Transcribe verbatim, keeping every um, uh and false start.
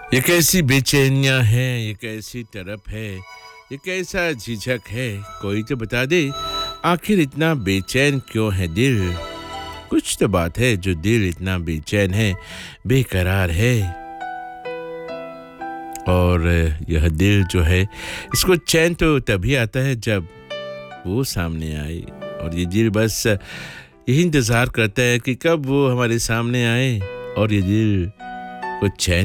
ये कैसी बेचैनियां हैं, ये कैसी तड़प है, ये कैसा झिझक है, कोई तो बता दे आखिर इतना बेचैन क्यों है दिल। कुछ तो बात है जो दिल इतना बेचैन है, बेकरार है। और यह दिल जो है इसको चैन तो तभी आता है जब वो सामने आए। और ये दिल बस यही इंतज़ार करता है कि कब वो हमारे सामने आए और ये दिल को चैन